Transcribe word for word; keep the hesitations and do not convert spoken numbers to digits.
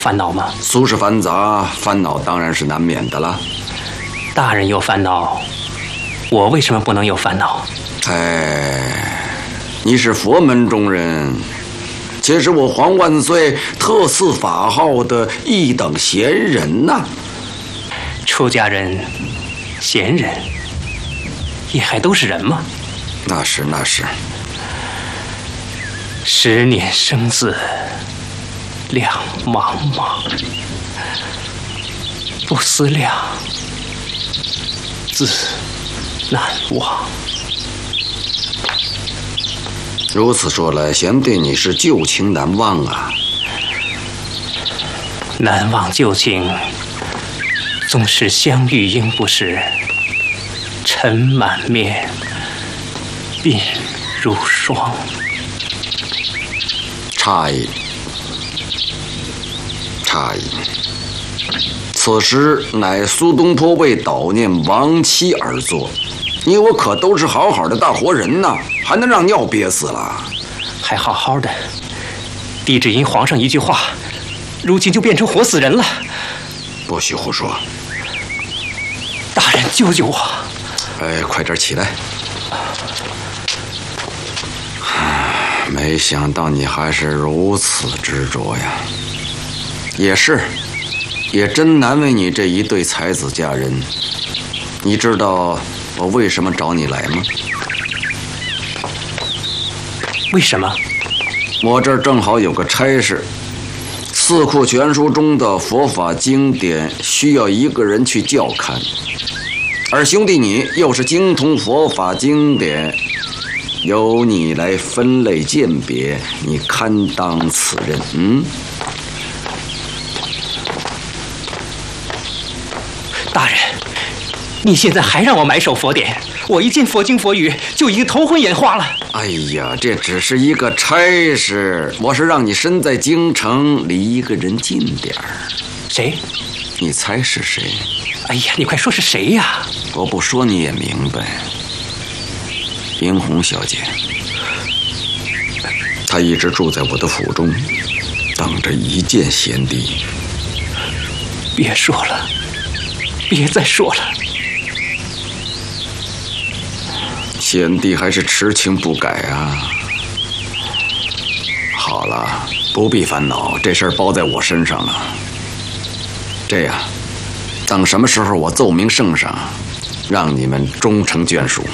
烦恼吗？ 俗世繁杂，烦恼当然是难免的了。 大人有烦恼，我为什么不能有烦恼？ 哎，你是佛门中人，且是我黄万岁特赐法号的一等闲人呐、啊。 出家人、闲人，也还都是人吗？ 那是那是。 十年生死，两茫茫，不思量，自难忘。 如此说来，贤弟你是旧情难忘啊。 难忘旧情，纵使相遇应不识，尘满面，鬓如霜。 诧异，诧异。此时乃苏东坡为悼念亡妻而作，你我可都是好好的大活人呐，还能让尿憋死了？ 还好好的，帝只因皇上一句话，如今就变成活死人了。 不许胡说！ 大人救救我！ 哎，快点起来！没想到你还是如此执着呀！也是，也真难为你这一对才子佳人。你知道我为什么找你来吗？ 为什么？ 我这儿正好有个差事，四库全书中的佛法经典需要一个人去校勘，而兄弟你又是精通佛法经典，由你来分类鉴别，你堪当此任。嗯， 大人，你现在还让我埋首佛典？我一见佛经佛语就已经头昏眼花了。 哎呀，这只是一个差事，我是让你身在京城，离一个人近点儿。 谁？ 你猜是谁？ 哎呀，你快说是谁呀？ 我不说你也明白。殷红小姐，她一直住在我的府中，等着一见贤弟。 别说了，别再说了。 贤弟还是痴情不改啊！好了，不必烦恼，这事儿包在我身上了。这样，等什么时候我奏明圣上，让你们终成眷属。